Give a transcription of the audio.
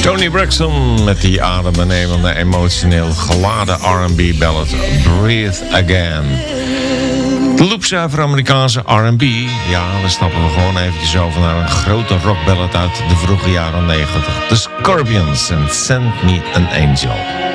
Toni Braxton met die adembenemende, emotioneel geladen R&B ballad Breathe Again. De loopzuiver Amerikaanse R&B, ja, dan stappen we gewoon eventjes over naar een grote rockballad uit de vroege jaren 90. The Scorpions en Send Me an Angel.